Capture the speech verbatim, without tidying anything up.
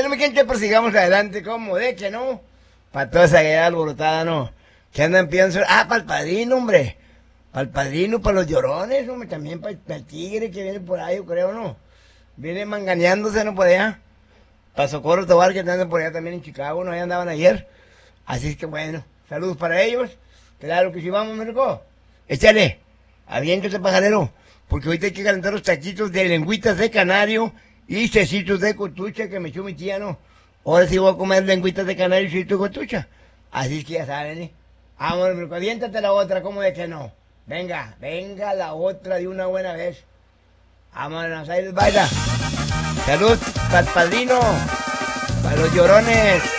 Bueno, mi gente, pues sigamos adelante, como de que no. Para toda esa guerra alborotada, no. Que andan pidiendo. Ah, para el padrino, hombre. Para el padrino, para los llorones, hombre. También para el tigre que viene por ahí, yo creo, ¿no? Viene manganeándose, ¿no? Por allá. Para Socorro Tobar, que andan por allá también en Chicago, ¿no? Ahí andaban ayer. Así es que bueno, saludos para ellos. Claro que sí, vamos, Mirko. Échale. Aviéntate, pajarero. Porque ahorita hay que calentar los taquitos de lengüitas de canario y cecitos de cotucha que me echó mi tía, ¿no? Ahora sí voy a comer lengüitas de canario y cecitos de cotucha. Así es que ya saben, ¿eh? Vámonos, Mirko, aviéntate la otra, ¿cómo de que no? Venga, venga la otra de una buena vez. Vámonos, ahí les baila. Salud para el padrino, para los llorones.